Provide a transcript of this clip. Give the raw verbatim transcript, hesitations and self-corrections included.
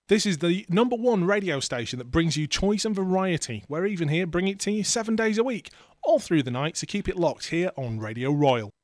This is the number one radio station that brings you choice and variety. We're even here bringing it to you seven days a week, all through the night, so keep it locked here on Radio Royal.